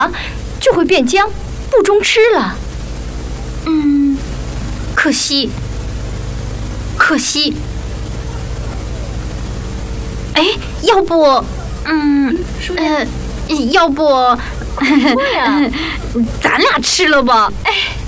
就会变僵，不中吃了。可惜。哎，要不，要不， 说呀， 咱俩吃了吧？ 哎。